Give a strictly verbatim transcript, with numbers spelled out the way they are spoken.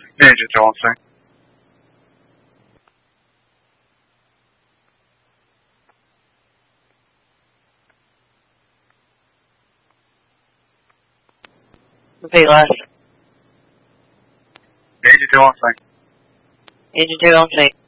Major Johnson. Repeat last. Major Johnson. Agent two on scene.